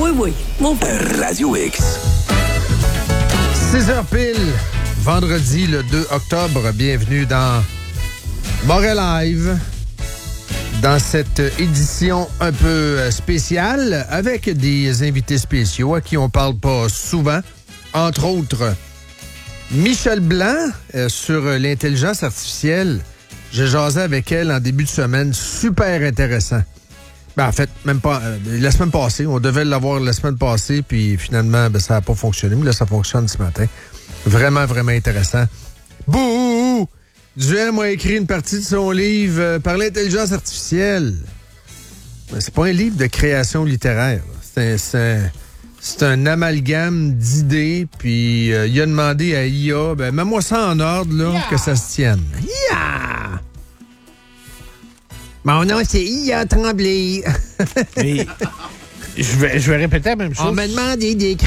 oui. Mon père. Radio X. 6h pile, vendredi le 2 octobre. Bienvenue dans Montréal Live. Dans cette édition un peu spéciale, avec des invités spéciaux à qui on parle pas souvent. Entre autres, Michel Blanc sur l'intelligence artificielle. J'ai jasé avec elle en début de semaine. Super intéressant. En fait, même pas la semaine passée. On devait l'avoir la semaine passée, puis finalement, ça n'a pas fonctionné. Mais là, ça fonctionne ce matin. Vraiment, vraiment intéressant. Bouh! Duhem a écrit une partie de son livre par l'intelligence artificielle. Mais c'est pas un livre de création littéraire. C'est un amalgame d'idées, puis il a demandé à IA, mets-moi ça en ordre, là, que ça se tienne. Yeah! Mon nom, c'est IA Tremblay. Mais je vais répéter la même chose. On m'a demandé d'écrire